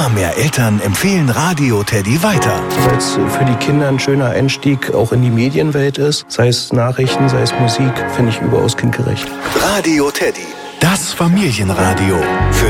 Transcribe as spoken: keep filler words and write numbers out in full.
Immer mehr Eltern empfehlen Radio Teddy weiter. Weil es für die Kinder ein schöner Einstieg auch in die Medienwelt ist. Sei es Nachrichten, sei es Musik, finde ich überaus kindgerecht. Radio Teddy, das Familienradio. Für